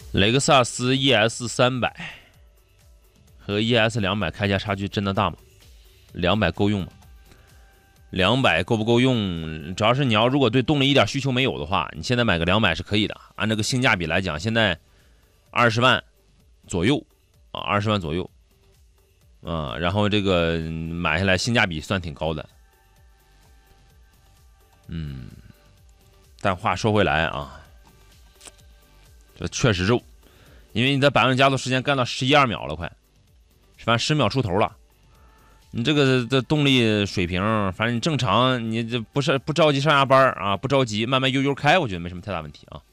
雷克萨斯 ES300和 ES200开价差距真的大吗？200够用吗？200够不够用？主要是你要如果对动力一点需求没有的话，你现在买个200是可以的。按这个性价比来讲，现在20万左右啊，20万左右啊，然后这个买下来性价比算挺高的。但话说回来啊，这确实肉，因为你的百万加速时间干到11、2秒了，快，反正10秒出头了。你这个的动力水平，反正你正常，你这不着急上下班啊，不着急，慢慢悠悠开，我觉得没什么太大问题啊。